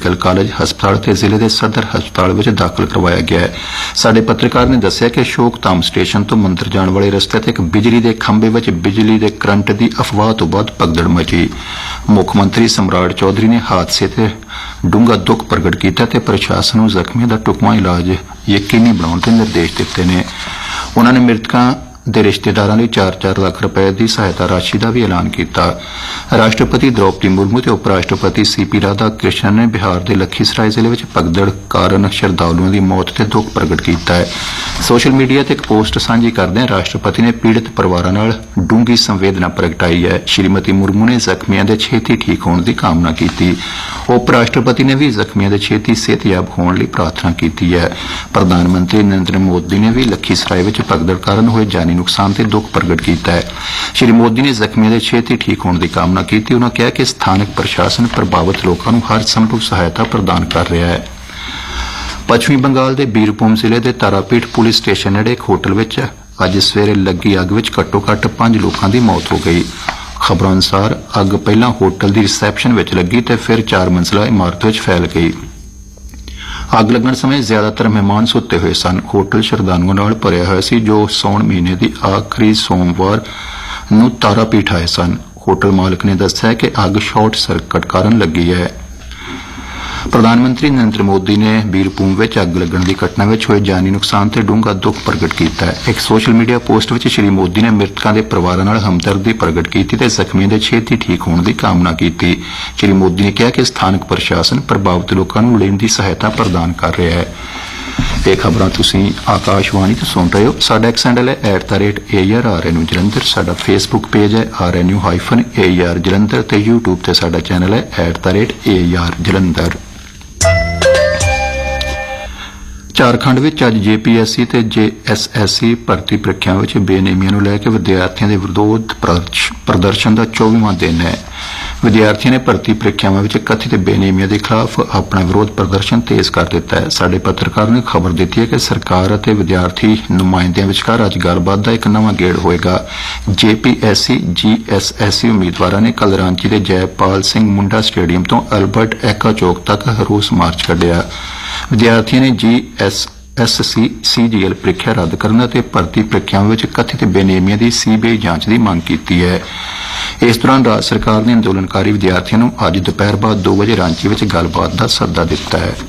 Medical college ਹਸਪਤਾਲ ਤੇ ਜ਼ਿਲ੍ਹੇ ਦੇ ਸਦਰ ਹਸਪਤਾਲ ਵਿੱਚ ਦਾਖਲ ਕਰਵਾਇਆ ਗਿਆ ਹੈ। ਸਾਡੇ ਪੱਤਰਕਾਰ ਨੇ ਦੱਸਿਆ ਕਿ ਅਸ਼ੋਕਧਾਮ ਸਟੇਸ਼ਨ ਤੋਂ ਮੰਦਰ ਜਾਣ ਵਾਲੇ ਰਸਤੇ ਤੇ ਇੱਕ ਬਿਜਲੀ ਦੇ ਖੰਭੇ ਵਿੱਚ ਬਿਜਲੀ ਦੇ ਕਰੰਟ ਦੀ ਅਫਵਾਹ ਤੋਂ ਬਾਅਦ ਭਗਦੜ ਮਚੀ। ਮੁੱਖ ਮੰਤਰੀ ਸਮਰਾਟ ਚੌਧਰੀ ਨੇ ਹਾਦਸੇ ਤੇ ਡੂੰਘਾ ਦੁੱਖ ਪ੍ਰਗਟ ਕੀਤਾ ਤੇ ਪ੍ਰਸ਼ਾਸਨ ਨੂੰ ਜ਼ਖਮੀਆਂ ਦਾ ਢੁਕਵਾਂ ਇਲਾਜ ਯਕੀਨੀ ਬਣਾਉਣ ਦੇ ਨਿਰਦੇਸ਼ ਦਿੱਤੇ ਨੇ। ਉਨ੍ਹਾਂ ਨੇ ਮ੍ਰਿਤਕਾਂ ਦੇ ਰਿਸ਼ਤੇਦਾਰਾਂ ਲਈ 4-4 ਲੱਖ ਰੁਪਏ ਦੀ ਸਹਾਇਤਾ ਰਾਸ਼ੀ ਦਾ ਵੀ ਐਲਾਨ ਕੀਤਾ। ਰਾਸ਼ਟਰਪਤੀ ਦ੍ਰੌਪਦੀ ਮੁਰਮੂ ਤੇ ਉਪ ਰਾਸ਼ਟਰਪਤੀ ਸੀਪੀ ਰਾਧਾ ਕ੍ਰਿਸ਼ਨਨ ਨੇ ਬਿਹਾਰ ਦੇ ਲਖੀਸਰਾਏ ਜ਼ਿਲ੍ਹੇ ਵਿੱਚ ਭਗਦੜ ਕਾਰਨ ਸ਼ਰਧਾਲੂਆਂ ਦੀ ਮੌਤ ਤੇ ਦੁੱਖ ਪ੍ਰਗਟ ਕੀਤਾ ਹੈ। ਸੋਸ਼ਲ ਮੀਡੀਆ ਤੇ ਇੱਕ ਪੋਸਟ ਸਾਂਝੀ ਕਰਦਿਆਂ ਰਾਸ਼ਟਰਪਤੀ ਨੇ ਪੀੜਤ ਪਰਿਵਾਰਾਂ ਨਾਲ ਡੂੰਘੀ ਸੰਵੇਦਨਾ ਪ੍ਰਗਟਾਈ ਹੈ। ਸ਼੍ਰੀਮਤੀ ਮੁਰਮੂ ਨੇ ਜ਼ਖਮੀਆਂ ਦੇ ਛੇਤੀ ਠੀਕ ਹੋਣ ਦੀ ਕਾਮਨਾ ਕੀਤੀ। ਉਪ ਰਾਸ਼ਟਰਪਤੀ ਨੇ ਵੀ ਜ਼ਖਮੀਆਂ ਦੇ ਛੇਤੀ ਸਿਹਤਯਾਬ ਹੋਣ ਲਈ ਪ੍ਰਾਰਥਨਾ ਕੀਤੀ ਹੈ। ਪ੍ਰਧਾਨ ਮੰਤਰੀ ਨਰਿੰਦਰ ਮੋਦੀ ਨੇ ਵੀ ਲਖੀਸਰਾਏ ਵਿੱਚ ਭਗਦੜ ਕਾਰਨ ਹੋਏ ਜਾਨੀ ਨੁਕਸਾਨ ਤੇ ਦੁੱਖ ਪ੍ਰਗਟ ਕੀਤਾ ਹੈ। ਸ਼੍ਰੀ ਮੋਦੀ ਨੇ ਜ਼ਖਮੀਆਂ ਦੇ ਛੇਤੀ ਠੀਕ ਹੋਣ ਦੀ ਕਾਮਨਾ ਕੀਤੀ। ਉਨ੍ਹਾਂ ਕਿਹਾ ਕਿ ਸਥਾਨਕ ਪ੍ਰਸ਼ਾਸਨ ਪ੍ਰਭਾਵਿਤ ਲੋਕਾਂ ਨੂੰ ਹਰ ਸੰਭਵ ਸਹਾਇਤਾ ਪ੍ਰਦਾਨ ਕਰ ਰਿਹਾ ਹੈ। ਪੱਛਮੀ ਬੰਗਾਲ ਦੇ ਬੀਰਭੂਮ ਜ਼ਿਲ੍ਹੇ ਦੇ ਤਾਰਾਪੀਠ ਪੁਲਿਸ ਸਟੇਸ਼ਨ ਨੇੜੇ ਇੱਕ ਹੋਟਲ ਵਿੱਚ ਅੱਜ ਸਵੇਰੇ ਲੱਗੀ ਅੱਗ ਵਿੱਚ ਘੱਟੋ-ਘੱਟ 5 ਲੋਕਾਂ ਦੀ ਮੌਤ ਹੋ ਗਈ। ਖਬਰਾਂ ਅਨੁਸਾਰ ਅੱਗ ਪਹਿਲਾਂ ਹੋਟਲ ਦੀ ਰਿਸੈਪਸ਼ਨ ਵਿੱਚ ਲੱਗੀ ਤੇ ਫਿਰ 4 ਮੰਜ਼ਲਾ ਇਮਾਰਤ ਵਿੱਚ ਫੈਲ ਗਈ। ਅੱਗ ਲੱਗਣ ਸਮੇਂ ਜ਼ਿਆਦਾਤਰ ਮਹਿਮਾਨ ਸੁੱਤੇ ਹੋਏ ਸਨ। ਹੋਟਲ ਸ਼ਰਧਾਲੂਆਂ ਨਾਲ ਭਰਿਆ ਹੋਇਆ ਸੀ ਜੋ ਸੌਣ ਮਹੀਨੇ ਦੀ ਆਖਰੀ ਸੋਮਵਾਰ ਨੂੰ ਤਾਰਾਪੀਠ ਆਏ ਸਨ। ਹੋਟਲ ਮਾਲਕ ਨੇ ਦੱਸਿਆ ਕਿ ਅੱਗ ਸ਼ਾਰਟ ਸਰਕਟ ਕਾਰਨ ਲੱਗੀ ਹੈ। ਪ੍ਰਧਾਨ ਮੰਤਰੀ ਨਰਿੰਦਰ ਮੋਦੀ ਨੇ ਬੀਰਭੂਮ ਵਿੱਚ ਅੱਗ ਲੱਗਣ ਦੀ ਘਟਨਾ ਵਿੱਚ ਹੋਏ ਜਾਨੀ ਨੁਕਸਾਨ ਤੇ ਡੂੰਘਾ ਦੁੱਖ ਪ੍ਰਗਟ ਕੀਤਾ ਹੈ। ਇੱਕ ਸੋਸ਼ਲ ਮੀਡੀਆ ਪੋਸਟ ਵਿੱਚ ਸ਼੍ਰੀ ਮੋਦੀ ਨੇ ਮ੍ਰਿਤਕਾਂ ਦੇ ਪਰਿਵਾਰਾਂ ਨਾਲ ਹਮਦਰਦੀ ਪ੍ਰਗਟ ਕੀਤੀ ਤੇ ਜ਼ਖਮੀਆਂ ਦੇ ਛੇਤੀ ਠੀਕ ਹੋਣ ਦੀ ਕਾਮਨਾ ਕੀਤੀ। ਸ਼੍ਰੀ ਮੋਦੀ ਨੇ ਕਿਹਾ ਕਿ ਸਥਾਨਕ ਪ੍ਰਸ਼ਾਸਨ ਪ੍ਰਭਾਵਿਤ ਲੋਕਾਂ ਨੂੰ ਲੋੜੀਂਦੀ ਸਹਾਇਤਾ ਪ੍ਰਦਾਨ ਕਰ ਰਿਹਾ ਹੈ। ਇਹ ਖਬਰਾਂ ਤੁਸੀਂ ਆਕਾਸ਼ਵਾਣੀ ਤੋਂ ਸੁਣ ਰਹੇ ਹੋ। ਸਾਡਾ ਐਕਸ ਹੈਂਡਲ ਹੈ @ARRNU ਜਲੰਧਰ। ਸਾਡਾ ਫੇਸਬੁੱਕ ਪੇਜ ਹੈ RNU-AR ਜਲੰਧਰ ਤੇ YouTube ਤੇ ਸਾਡਾ ਚੈਨਲ ਹੈ @AR ਜਲੰਧਰ। ਝਾਰਖੰਡ ਵਿੱਚ ਅੱਜ JPSC ਤੇ JSSC ਭਰਤੀ ਪ੍ਰੀਖਿਆਵਾਂ ਵਿੱਚ ਬੇਨੇਮੀਆਂ ਨੂੰ ਲੈ ਕੇ ਵਿਦਿਆਰਥੀਆਂ ਦੇ ਵਿਰੋਧ ਪ੍ਰਦਰਸ਼ਨ ਦਾ 24ਵਾਂ ਦਿਨ ਹੈ। ਵਿਦਿਆਰਥੀਆਂ ਨੇ ਭਰਤੀ ਪ੍ਰੀਖਿਆਵਾਂ ਵਿੱਚ ਕਥਿਤ ਬੇਨੇਮੀਆਂ ਦੇ ਖਿਲਾਫ ਆਪਣਾ ਵਿਰੋਧ ਪ੍ਰਦਰਸ਼ਨ ਤੇਜ਼ ਕਰ ਦਿੱਤਾ ਹੈ। ਸਾਡੇ ਪੱਤਰਕਾਰ ਨੇ ਖਬਰ ਦਿੱਤੀ ਹੈ ਕਿ ਸਰਕਾਰ ਅਤੇ ਵਿਦਿਆਰਥੀ ਨੁਮਾਇੰਦਿਆਂ ਵਿਚਕਾਰ ਅੱਜ ਗੱਲਬਾਤ ਦਾ ਇੱਕ ਨਵਾਂ ਗੇੜ ਹੋਏਗਾ। JPSC GSSC ਉਮੀਦਵਾਰਾਂ ਨੇ ਕੱਲ੍ਹ ਰਾਂਚੀ ਦੇ ਜੈਪਾਲ ਸਿੰਘ ਮੁੰਡਾ ਸਟੇਡੀਅਮ ਤੋਂ ਅਲਬਰਟ ਐਕਾ ਚੌਕ ਤੱਕ ਰੋਸ ਮਾਰਚ ਕੱਢਿਆ। ਵਿਦਿਆਰਥੀਆਂ ਨੇ GSSC CGL ਪ੍ਰੀਖਿਆ ਰੱਦ ਕਰਨ ਅਤੇ ਭਰਤੀ ਪ੍ਰੀਖਿਆਵਾਂ ਵਿੱਚ ਕਥਿਤ ਬੇਨੇਮੀਆਂ ਦੀ CBI ਜਾਂਚ ਦੀ ਮੰਗ ਕੀਤੀ ਹੈ। ਇਸ ਦੌਰਾਨ ਰਾਜ ਸਰਕਾਰ ਨੇ ਅੰਦੋਲਨਕਾਰੀ ਵਿਦਿਆਰਥੀਆਂ ਨੂੰ ਅੱਜ ਦੁਪਹਿਰ ਬਾਅਦ 2 ਵਜੇ ਰਾਂਚੀ ਵਿੱਚ ਗੱਲਬਾਤ ਦਾ ਸੱਦਾ ਦਿੱਤਾ ਹੈ।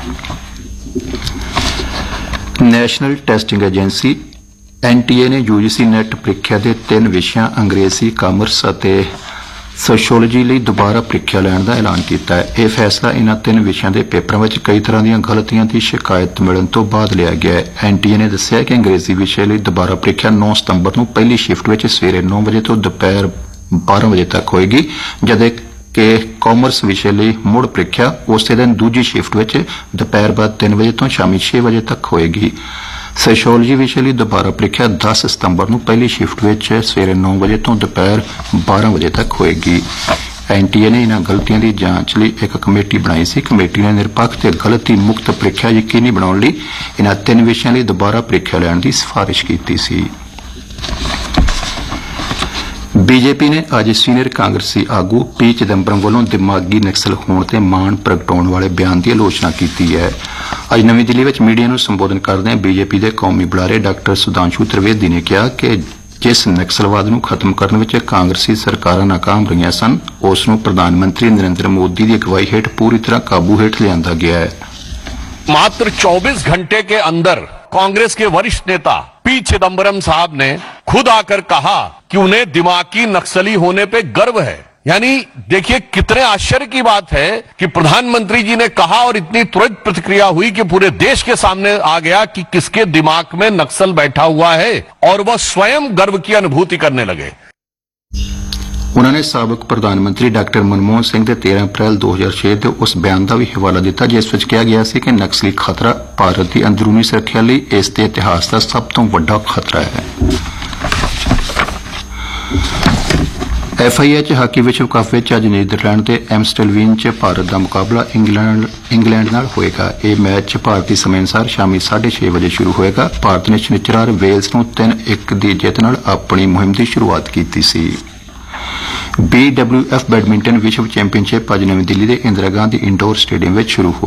ਨੈਸ਼ਨਲ ਟੈਸਟਿੰਗ ਏਜੰਸੀ NTA ਨੇ UGC ਨੈਟ ਪ੍ਰੀਖਿਆ ਦੇ 3 ਵਿਸ਼ਿਆਂ ਅੰਗਰੇਜ਼ੀ, ਕਾਮਰਸ ਅਤੇ ਸੋਸ਼ੀਓਲੋਜੀ ਲਈ ਦੁਬਾਰਾ ਪ੍ਰੀਖਿਆ ਲੈਣ ਦਾ ਐਲਾਨ ਕੀਤਾ ਹੈ। ਇਹ ਫੈਸਲਾ ਇਨ੍ਹਾਂ 3 ਵਿਸ਼ਿਆਂ ਦੇ ਪੇਪਰਾਂ ਵਿੱਚ ਕਈ ਤਰ੍ਹਾਂ ਦੀਆਂ ਗਲਤੀਆਂ ਦੀ ਸ਼ਿਕਾਇਤ ਮਿਲਣ ਤੋਂ ਬਾਅਦ ਲਿਆ ਗਿਆ ਹੈ। NTA ਨੇ ਦੱਸਿਆ ਕਿ ਅੰਗਰੇਜ਼ੀ ਵਿਸ਼ੇ ਲਈ ਦੁਬਾਰਾ ਪ੍ਰੀਖਿਆ 9 ਸਤੰਬਰ ਨੂੰ ਪਹਿਲੀ ਸ਼ਿਫਟ ਵਿੱਚ ਸਵੇਰੇ 9 ਵਜੇ ਤੋਂ ਦੁਪਹਿਰ 12 ਵਜੇ ਤੱਕ ਹੋਏਗੀ, ਜਦ ਕਿ ਕਾਮਰਸ ਵਿਸ਼ੇ ਲਈ ਮੁੜ ਪ੍ਰੀਖਿਆ ਉਸੇ ਦਿਨ ਦੂਜੀ ਸ਼ਿਫਟ ਵਿੱਚ ਦੁਪਹਿਰ ਬਾਅਦ 3 ਵਜੇ ਤੋਂ ਸ਼ਾਮੀ 6 ਵਜੇ ਤੱਕ ਹੋਏਗੀ। ਸੋਸ਼ੀਓਲੋਜੀ ਵਿਸ਼ੇ ਲਈ ਦੁਬਾਰਾ ਪ੍ਰੀਖਿਆ 10 ਸਤੰਬਰ ਨੂੰ ਪਹਿਲੀ ਸ਼ਿਫਟ ਵਿੱਚ ਸਵੇਰੇ 9 ਵਜੇ ਤੋਂ ਦੁਪਹਿਰ 12 ਵਜੇ ਤੱਕ ਹੋਏਗੀ। NTA ਨੇ ਇਨ੍ਹਾਂ ਗਲਤੀਆਂ ਦੀ ਜਾਂਚ ਲਈ ਇੱਕ ਕਮੇਟੀ ਬਣਾਈ ਸੀ। ਕਮੇਟੀ ਨੇ ਨਿਰਪੱਖ ਤੇ ਗਲਤੀ ਮੁਕਤ ਪ੍ਰੀਖਿਆ ਯਕੀਨੀ ਬਣਾਉਣ ਲਈ ਇਨ੍ਹਾਂ 3 ਵਿਸ਼ਿਆਂ ਲਈ ਦੁਬਾਰਾ ਪ੍ਰੀਖਿਆ ਲੈਣ ਦੀ ਸਿਫਾਰਿਸ਼ ਕੀਤੀ ਸੀ। BJP ਨੇ ਅੱਜ ਸੀਨੀਅਰ ਕਾਂਗਰਸੀ ਆਗੂ P ਚਿਦੰਬਰਮ ਵੱਲੋਂ ਦਿਮਾਗੀ ਨਕਸਲ ਹੋਣ ਤੇ ਮਾਣ ਪ੍ਰਗਟਾਉਣ ਵਾਲੇ ਬਿਆਨ ਦੀ ਆਲੋਚਨਾ ਕੀਤੀ ਹੈ। ਅੱਜ ਨਵੀਂ ਦਿੱਲੀ ਵਿੱਚ ਮੀਡੀਆ ਨੂੰ ਸੰਬੋਧਨ ਕਰਦਿਆਂ BJP ਦੇ ਕੌਮੀ ਬੁਲਾਰੇ ਡਾ. ਸੁਧਾਂਸ਼ੂ ਤ੍ਰਿਵੇਦੀ ਨੇ ਕਿਹਾ ਕਿ ਜਿਸ ਨਕਸਲਵਾਦ ਨੂੰ ਖਤਮ ਕਰਨ ਵਿੱਚ ਕਾਂਗਰਸੀ ਸਰਕਾਰਾਂ ਨਾਕਾਮ ਰਹੀਆਂ ਸਨ, ਉਸ ਨੂੰ ਪ੍ਰਧਾਨ ਮੰਤਰੀ ਨਰਿੰਦਰ ਮੋਦੀ ਦੀ ਅਗਵਾਈ ਹੇਠ ਪੂਰੀ ਤਰ੍ਹਾਂ ਕਾਬੂ ਹੇਠ ਲਿਆਂਦਾ ਗਿਆ ਹੈ। मात्र 24 घंटे के अंदर कांग्रेस के वरिष्ठ नेता P चिदंबरम साहब ने खुद आकर कहा कि उन्हें दिमागी नक्सली होने पे गर्व है। यानी देखिए कितने आश्चर्य की बात है कि प्रधानमंत्री जी ने कहा और इतनी तुरंत प्रतिक्रिया हुई कि पूरे देश के सामने आ गया कि किसके दिमाग में नक्सल बैठा हुआ है और वह स्वयं गर्व की अनुभूति करने लगे। उन्होंने साबिक प्रधानमंत्री डॉ. मनमोहन सिंह के 13 अप्रैल 2006 के उस बयान का भी हवाला दिता जिस विच कहा गया कि नक्सली खतरा भारत की अंदरूनी सुरक्षा लिए इस दे इतिहास का सब तो वड्डा खतरा है। FIH हाकी विश्व कप में अज नीदरलैंड के एम्स्टलवीन च भारत का मुकाबला इंग्लैंड नाल होएगा। यह मैच भारतीय समय अनुसार शामी 6:30 बजे शुरू होएगा। भारत ने शनिचरवार वेल्स नूं 3-1 की जित नाल अपनी मुहिम की शुरुआत की सी। BWF बैडमिंटन विश्व चैंपीयनशिप अज नवी दिल्ली के इंदिरा गांधी इंडोर स्टेडियम में शुरू हो